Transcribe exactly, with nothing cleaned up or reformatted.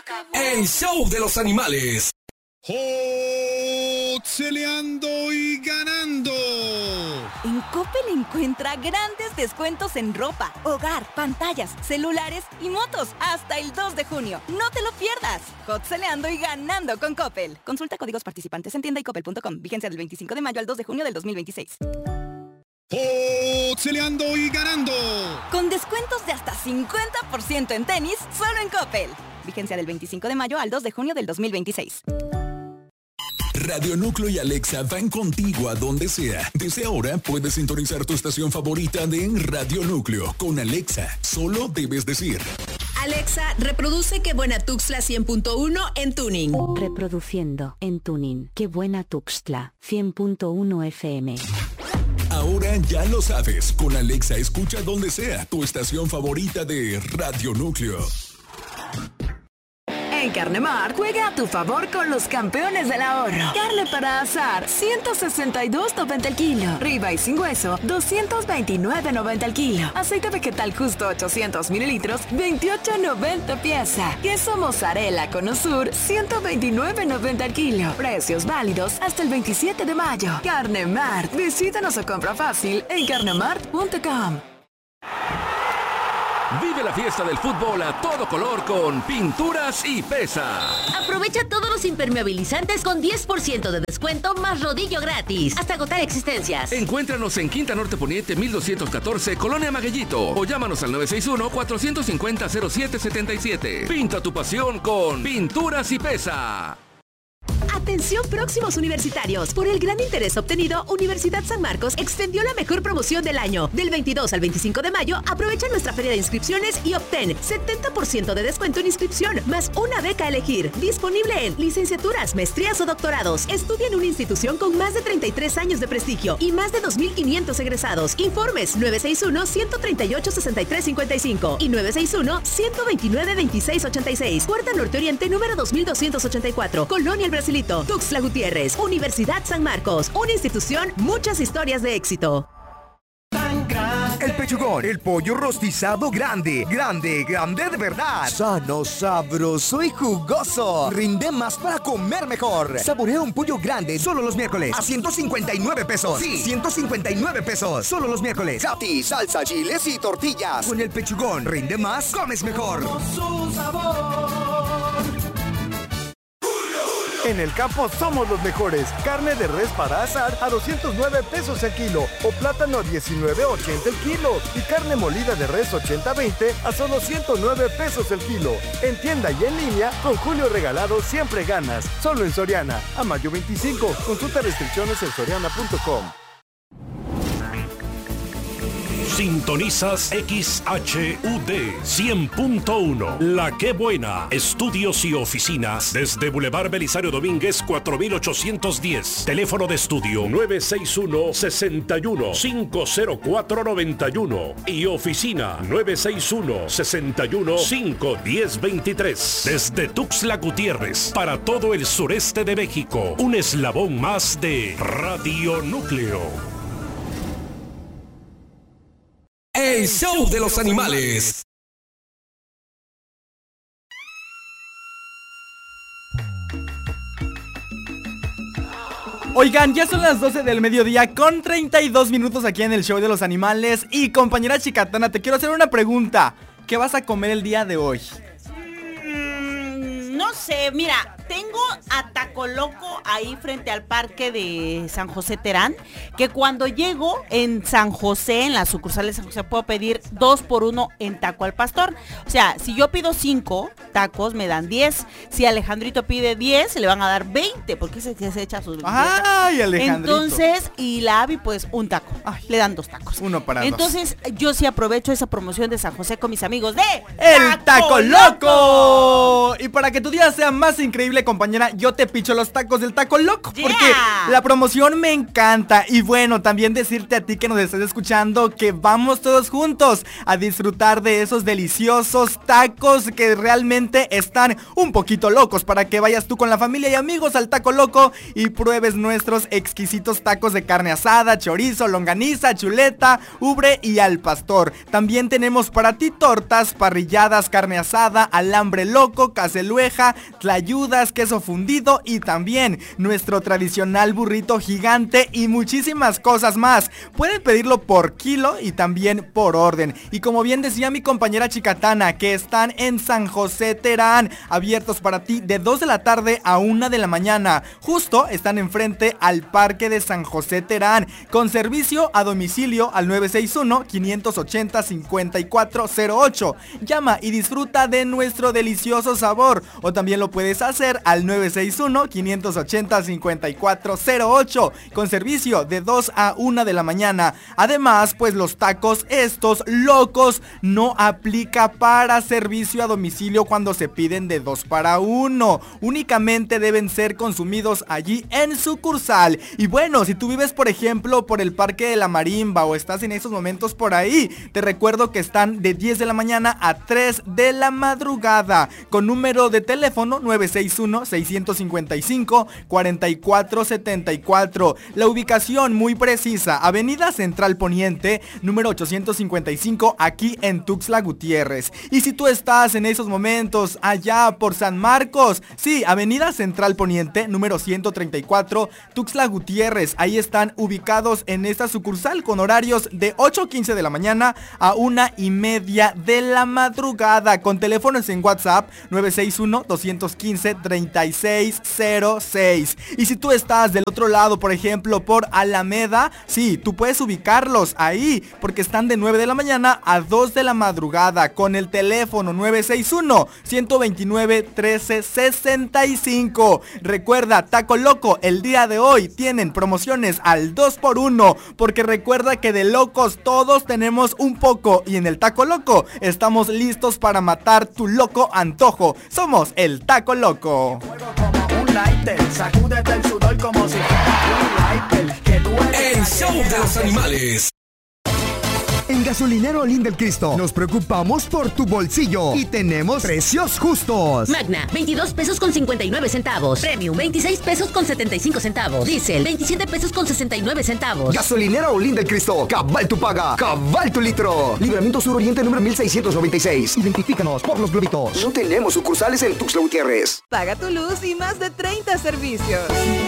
El show de los animales. ¡Jotzeleando y ganando! En Coppel encuentra grandes descuentos en ropa, hogar, pantallas, celulares y motos hasta el dos de junio. ¡No te lo pierdas! Jotzeleando y ganando con Coppel. Consulta códigos participantes en tienda y coppel punto com. Vigencia del veinticinco de mayo al dos de junio del dos mil veintiséis. ¡Jotzeleando y ganando! Con descuentos de hasta cincuenta por ciento en tenis, solo en Coppel. Vigencia del veinticinco de mayo al dos de junio del dos mil veintiséis. Radio Núcleo y Alexa van contigo a donde sea. Desde ahora puedes sintonizar tu estación favorita de Radio Núcleo. Con Alexa, solo debes decir: Alexa, reproduce Qué Buena Tuxtla cien punto uno en tuning. Reproduciendo en tuning Qué Buena Tuxtla cien punto uno F M. Ahora ya lo sabes. Con Alexa escucha donde sea tu estación favorita de Radio Núcleo. En Carnemart, juega a tu favor con los campeones del ahorro. Carne para asar, ciento sesenta y dos noventa el kilo. Ribeye sin hueso, doscientos veintinueve noventa el kilo. Aceite vegetal justo ochocientos mililitros, veintiocho noventa pieza. Queso mozzarella con Usur, ciento veintinueve noventa el kilo. Precios válidos hasta el veintisiete de mayo. Carnemart, visítanos o compra fácil en carnemart punto com. Vive la fiesta del fútbol a todo color con Pinturas y Pesa. Aprovecha todos los impermeabilizantes con diez por ciento de descuento más rodillo gratis hasta agotar existencias. Encuéntranos en Quinta Norte Poniente mil doscientos catorce, Colonia Maguellito, o llámanos al nueve seis uno, cuatro cinco cero, cero siete siete siete. Pinta tu pasión con Pinturas y Pesa. Atención próximos universitarios. Por el gran interés obtenido, Universidad San Marcos extendió la mejor promoción del año. Del veintidós al veinticinco de mayo, aprovecha nuestra feria de inscripciones y obtén setenta por ciento de descuento en inscripción, más una beca a elegir. Disponible en licenciaturas, maestrías o doctorados. Estudia en una institución con más de treinta y tres años de prestigio y más de dos mil quinientos egresados. Informes nueve seis uno, uno tres ocho, seis tres cinco cinco y nueve seis uno, uno dos nueve, dos seis ocho seis. Puerta Norte Oriente número dos mil doscientos ochenta y cuatro. Colonia El Brasilito. Tuxtla Gutiérrez, Universidad San Marcos, una institución, muchas historias de éxito. El pechugón, el pollo rostizado grande, grande, grande de verdad. Sano, sabroso y jugoso. Rinde más para comer mejor. Saborea un pollo grande solo los miércoles a ciento cincuenta y nueve pesos. Sí, ciento cincuenta y nueve pesos. Solo los miércoles. Gratis, salsa, chiles y tortillas. Con el pechugón, rinde más, comes mejor. Su sabor. En el campo somos los mejores. Carne de res para asar a doscientos nueve pesos el kilo o plátano a diecinueve ochenta el kilo y carne molida de res ochenta veinte a solo ciento nueve pesos el kilo. En tienda y en línea, con Julio Regalado siempre ganas. Solo en Soriana. A mayo veinticinco. Consulta restricciones en soriana punto com. Sintonizas X H U D cien punto uno. La Qué Buena. Estudios y oficinas desde Boulevard Belisario Domínguez cuatro mil ochocientos diez. Teléfono de estudio nueve seis uno, seis uno, cinco cero cuatro nueve uno y oficina nueve seis uno, seis uno, cinco uno cero dos tres. Desde Tuxtla Gutiérrez para todo el sureste de México. Un eslabón más de Radio Núcleo. El show de los animales. Oigan, ya son las doce del mediodía con treinta y dos minutos aquí en el show de los animales. Y compañera Chicatana, te quiero hacer una pregunta. ¿Qué vas a comer el día de hoy? Mm, no sé, mira, tengo a Taco Loco ahí frente al parque de San José Terán, que cuando llego en San José, en la sucursal de San José, puedo pedir dos por uno en taco al pastor. O sea, si yo pido cinco tacos, me dan diez. Si Alejandrito pide diez, se le van a dar veinte, porque se, se echa sus... ¡Ay, Alejandrito! Entonces, y la Abby, pues, un taco. Ay, le dan dos tacos. Uno para Entonces, dos. yo sí aprovecho esa promoción de San José con mis amigos de... ¡El Taco Loco! Y para que tu día sea más increíble, compañera, yo te picho los tacos del Taco Loco, yeah. Porque la promoción me encanta. Y bueno, también decirte a ti que nos estás escuchando que vamos todos juntos a disfrutar de esos deliciosos tacos que realmente están un poquito locos, para que vayas tú con la familia y amigos al Taco Loco y pruebes nuestros exquisitos tacos de carne asada, chorizo, longaniza, chuleta, ubre y al pastor. También tenemos para ti tortas, parrilladas, carne asada, alambre loco, caseloco lueja, tlayudas, queso fundido y también nuestro tradicional burrito gigante y muchísimas cosas más. Pueden pedirlo por kilo y también por orden. Y como bien decía mi compañera Chicatana, que están en San José Terán, abiertos para ti de dos de la tarde a una de la mañana. Justo están enfrente al Parque de San José Terán, con servicio a domicilio al nueve seis uno, cinco ocho cero, cinco cuatro cero ocho. Llama y disfruta de nuestro delicioso sabor. O también lo puedes hacer al nueve seis uno, cinco ocho cero, cinco cuatro cero ocho, con servicio de dos a una de la mañana. Además, pues los tacos estos locos no aplica para servicio a domicilio cuando se piden de dos para uno. Únicamente deben ser consumidos allí en sucursal. Y bueno, si tú vives por ejemplo por el Parque de la Marimba o estás en esos momentos por ahí, te recuerdo que están de diez de la mañana a tres de la madrugada, con número de teléfono nueve seis uno, seis cinco cinco, cuatro cuatro siete cuatro. La ubicación muy precisa, Avenida Central Poniente, número ochocientos cincuenta y cinco, aquí en Tuxtla Gutiérrez. Y si tú estás en esos momentos allá por San Marcos, sí, Avenida Central Poniente, número ciento treinta y cuatro, Tuxtla Gutiérrez. Ahí están ubicados en esta sucursal con horarios de ocho quince de la mañana a una y media de la madrugada, con teléfonos en WhatsApp nueve seis uno, dos uno cinco, tres seis cero seis. Y si tú estás del otro lado, por ejemplo por Alameda, sí, tú puedes ubicarlos ahí porque están de nueve de la mañana a dos de la madrugada, con el teléfono nueve seis uno, uno dos nueve, uno tres seis cinco. Recuerda, Taco Loco, el día de hoy tienen promociones al dos por uno, porque recuerda que de locos todos tenemos un poco, y en el Taco Loco estamos listos para matar tu loco antojo. Somos el Taco Loco. El show de los animales. En Gasolinero Olín del Cristo nos preocupamos por tu bolsillo y tenemos precios justos. Magna, veintidós pesos con cincuenta y nueve centavos. Premium, veintiséis pesos con setenta y cinco centavos. Diesel, veintisiete pesos con sesenta y nueve centavos. Gasolinero Olín del Cristo, cabal tu paga, cabal tu litro. Libramiento Sur Oriente número mil seiscientos noventa y seis. Identifícanos por los globitos. No tenemos sucursales en Tuxtla Gutiérrez. Paga tu luz y más de treinta servicios.